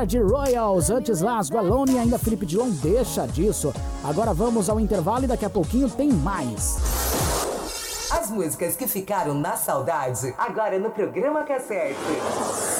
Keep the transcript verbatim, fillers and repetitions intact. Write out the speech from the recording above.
George Royals, antes Lasgo, Alone e ainda Felipe Dilon, deixa disso. Agora vamos ao intervalo e daqui a pouquinho tem mais. As músicas que ficaram na saudade, agora no programa Cassete.